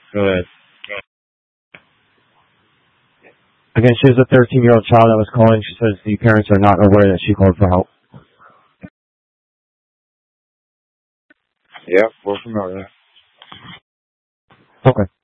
Go ahead. Again, she has a 13-year-old child that was calling. She says the parents are not aware that she called for help. Yeah, we're familiar. Okay.